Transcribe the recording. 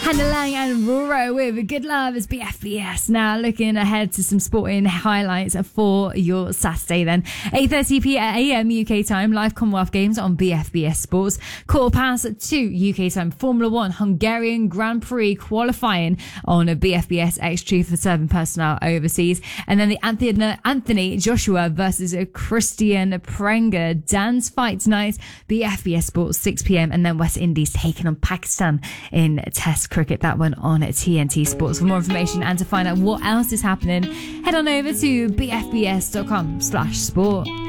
Hannah Lang and Roro with Good Love is BFBS. Now looking ahead to some sporting highlights for your Saturday then. 8:30 a.m. UK time, live Commonwealth Games on BFBS Sports. 2:15 UK time, Formula 1 Hungarian Grand Prix qualifying on a BFBS X Truth for serving personnel overseas. And then the Anthony Joshua versus Christian Prenga dance fight tonight, BFBS Sports 6 p.m. And then West Indies taking on Pakistan in Test cricket. That one on TNT Sports. For more information and to find out what else is happening, head on over to bfbs.com/sport.